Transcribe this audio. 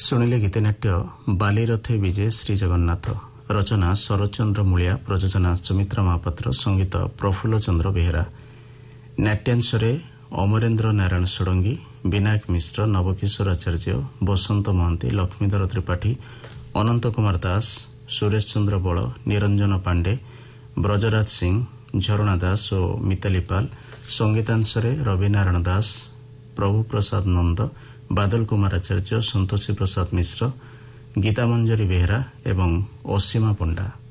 ଶୁଣିଲେ ଗୀତନାଟ୍ୟ ବାଲିରଥେ ବିଜେ ଶ୍ରୀ ଜଗନ୍ନାଥ। ରଚନା ଶରତଚନ୍ଦ୍ର ମୂଳିଆ, ପ୍ରଯୋଜନା ସୁମିତ୍ରା ମହାପାତ୍ର, ସଙ୍ଗୀତ ପ୍ରଫୁଲ୍ଲ ଚନ୍ଦ୍ର ବେହେରା। ନାଟ୍ୟାଂଶରେ ଅମରେନ୍ଦ୍ର ନାରାୟଣ ଷଡ଼ଙ୍ଗୀ, ବିନାୟକ ମିଶ୍ର, ନବକିଶୋର ଆଚାର୍ଯ୍ୟ, ବସନ୍ତ ମହାନ୍ତି, ଲକ୍ଷ୍ମୀଧର ତ୍ରିପାଠୀ, ଅନନ୍ତ କୁମାର ଦାସ, ସୁରେଶ ଚନ୍ଦ୍ର ବଳ, ନିରଞ୍ଜନ ପାଣ୍ଡେ, ବ୍ରଜରାଜ ସିଂ, ଝରଣା ଦାସ ଓ ମିତାଲି ପାଲ। ସଙ୍ଗୀତାଂଶରେ ରବି ନାରାୟଣ ଦାସ, ପ୍ରଭୁ ପ୍ରସାଦ ନନ୍ଦ, ବାଦଲ କୁମାର ଆଚାର୍ଯ୍ୟ, ସନ୍ତୋଷୀ ପ୍ରସାଦ ମିଶ୍ର, ଗୀତାମଞ୍ଜରୀ ବେହେରା ଏବଂ ଅସୀମା ପଣ୍ଡା।